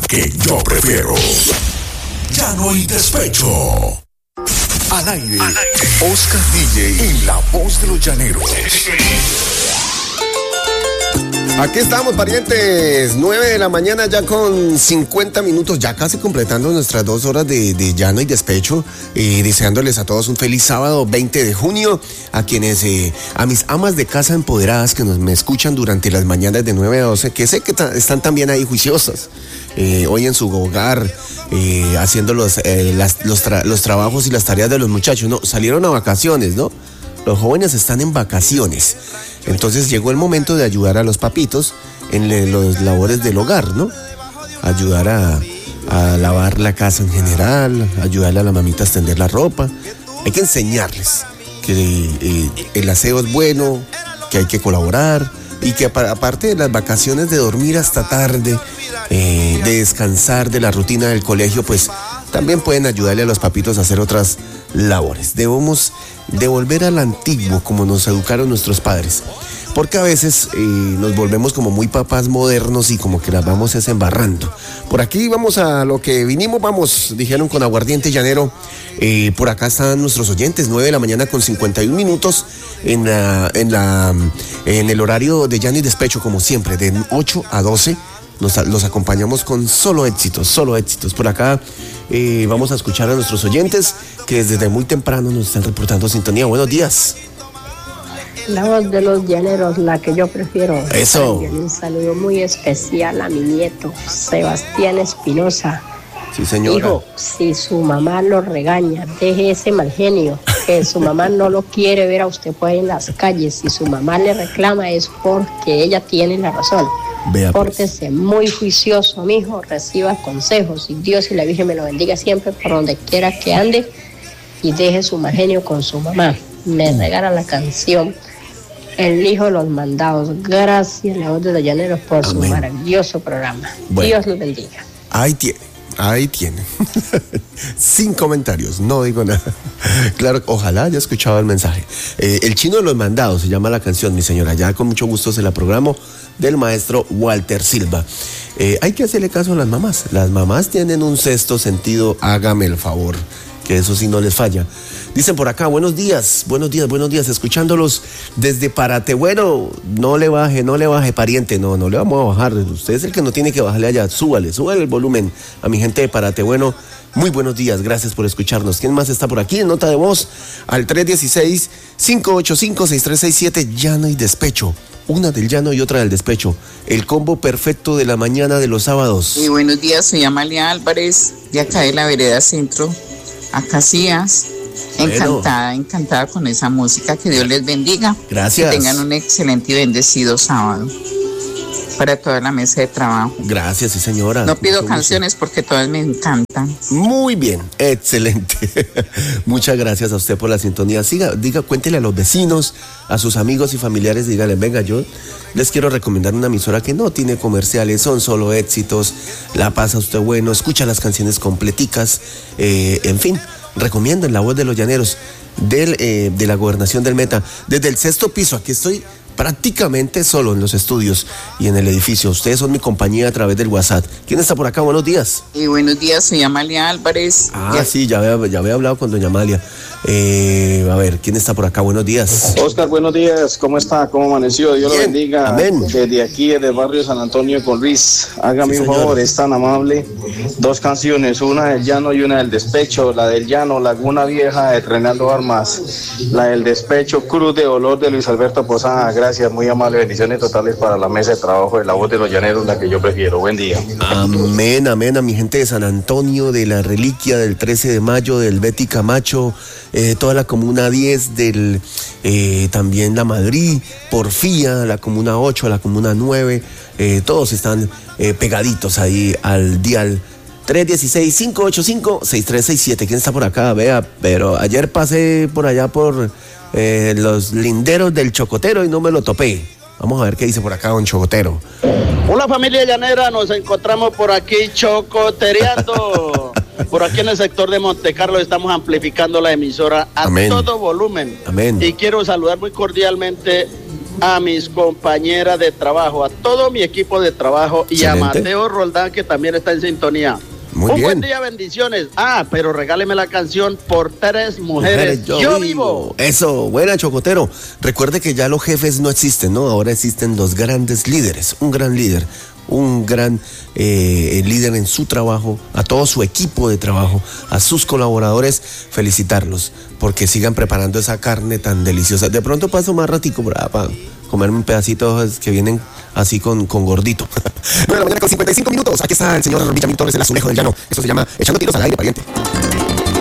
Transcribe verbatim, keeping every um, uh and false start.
que yo prefiero. Llano y Despecho. Al aire, Al aire. Oscar D J en La Voz de los Llaneros. Aquí estamos, parientes, nueve de la mañana ya con cincuenta minutos, ya casi completando nuestras dos horas de, de llano y despecho, y deseándoles a todos un feliz sábado veinte de junio, a quienes, eh, a mis amas de casa empoderadas que nos me escuchan durante las mañanas de nueve a doce, que sé que ta- están también ahí juiciosas, eh, hoy en su hogar, eh, haciendo los, eh, las, los, tra- los trabajos y las tareas de los muchachos, no, salieron a vacaciones, ¿no? Los jóvenes están en vacaciones. Entonces llegó el momento de ayudar a los papitos en le, los labores del hogar, ¿no? Ayudar a, a lavar la casa en general, ayudarle a la mamita a extender la ropa. Hay que enseñarles que eh, el aseo es bueno, que hay que colaborar y que aparte de las vacaciones de dormir hasta tarde, eh, de descansar de la rutina del colegio, pues también pueden ayudarle a los papitos a hacer otras labores. Debemos devolver al antiguo como nos educaron nuestros padres, porque a veces eh, nos volvemos como muy papás modernos y como que las vamos es embarrando. Por aquí vamos a lo que vinimos, vamos, dijeron con aguardiente llanero. Eh, por acá están nuestros oyentes, nueve de la mañana con cincuenta y un minutos en, la, en, la, en el horario de llano y despecho, como siempre, de ocho a doce. Nos, los acompañamos con solo éxitos, solo éxitos. Por acá eh, vamos a escuchar a nuestros oyentes que desde muy temprano nos están reportando sintonía. Buenos días. La voz de los llaneros, la que yo prefiero. Eso. Un saludo muy especial a mi nieto, Sebastián Espinosa. Sí, señora. Hijo, si su mamá lo regaña, deje ese mal genio, que su mamá no lo quiere ver a usted por ahí en las calles. Si su mamá le reclama es porque ella tiene la razón. Vea, pues. Pórtese muy juicioso, mijo, reciba consejos y Dios y la Virgen me lo bendiga siempre por donde quiera que ande y deje su mal genio con su mamá. Me regala la canción El Hijo de los Mandados. Gracias, La Voz de los Llaneros, por Amén. Su maravilloso programa. Bueno, Dios los bendiga. Ahí tiene. Ahí tiene. Sin comentarios, no digo nada. Claro, ojalá haya escuchado el mensaje. Eh, el Chino de los Mandados se llama la canción, mi señora. Ya con mucho gusto se la programo, del maestro Walter Silva. Eh, hay que hacerle caso a las mamás. Las mamás tienen un sexto sentido, hágame el favor, que eso sí no les falla. Dicen por acá, buenos días, buenos días, buenos días, escuchándolos desde Paratebueno. No le baje, no le baje, pariente, no, no le vamos a bajar. Usted es el que no tiene que bajarle allá, súbale, súbale el volumen a mi gente de Paratebueno. Muy buenos días, gracias por escucharnos. ¿Quién más está por aquí en nota de voz? Al tres uno seis, cinco ocho cinco, seis tres seis siete, llano y despecho. Una del llano y otra del despecho. El combo perfecto de la mañana de los sábados. Y buenos días, soy Amalia Álvarez, de acá de la Vereda Centro, a Casillas. Bueno. Encantada, encantada con esa música. Que Dios les bendiga. Gracias. Que tengan un excelente y bendecido sábado para toda la mesa de trabajo. Gracias, sí, señora. No pido Mucho canciones gusto. porque todas me encantan. Muy bien, excelente. Muchas gracias a usted por la sintonía. Siga, diga, cuéntele a los vecinos, a sus amigos y familiares, dígale, venga, yo les quiero recomendar una emisora que no tiene comerciales, son solo éxitos, la pasa usted bueno, escucha las canciones completicas, eh, en fin, recomienden La Voz de los Llaneros del, eh, de la Gobernación del Meta. Desde el sexto piso, aquí estoy prácticamente solo en los estudios y en el edificio. Ustedes son mi compañía a través del WhatsApp. ¿Quién está por acá? Buenos días. Y buenos días, soy Amalia Álvarez. Ah, ya. sí, ya había, ya había hablado con doña Amalia. Eh, a ver, ¿quién está por acá? Buenos días. Oscar, buenos días. ¿Cómo está? ¿Cómo amaneció? Dios Bien. lo bendiga. Amén. Desde aquí, desde el barrio San Antonio con Luis. Hágame Sí, un señor. favor, es tan amable. Dos canciones, una del llano y una del despecho. La del llano, Laguna Vieja de Trenando Armas. La del despecho, Cruz de Dolor de Luis Alberto Posada. Gracias, muy amable. Bendiciones totales para la mesa de trabajo de La Voz de los Llaneros, la que yo prefiero. Buen día. Amén, amén, a mi gente de San Antonio, de la Reliquia, del trece de mayo, del Betty Camacho, eh, toda la Comuna diez, del eh, también la Madrid, Porfía, la Comuna ocho, la Comuna nueve, eh, todos están eh, pegaditos ahí al dial tres uno seis, cinco ocho cinco, seis tres seis siete. ¿Quién está por acá? Vea, pero ayer pasé por allá por eh, los linderos del Chocotero y no me lo topé. Vamos a ver qué dice por acá don Chocotero. Hola familia llanera, nos encontramos por aquí chocotereando. Por aquí en el sector de Montecarlo estamos amplificando la emisora a Amén. todo volumen. Amén. Y quiero saludar muy cordialmente a mis compañeras de trabajo, a todo mi equipo de trabajo y Excelente. a Mateo Roldán, que también está en sintonía. Muy Un bien. buen día, bendiciones. Ah, pero regáleme la canción Por Tres Mujeres, Mujeres, yo, vivo. Eso, buena, Chocotero. Recuerde que ya los jefes no existen, ¿no? Ahora existen los grandes líderes. Un gran líder, un gran eh, líder en su trabajo, a todo su equipo de trabajo, a sus colaboradores, felicitarlos, porque sigan preparando esa carne tan deliciosa. De pronto paso más ratico para, para comerme un pedacito de esos que vienen así con, con gordito. nueve de la mañana con cincuenta y cinco minutos. Aquí está el señor Villamil Torres, el azulejo del llano. Esto se llama Echando Tiros al Aire, pariente.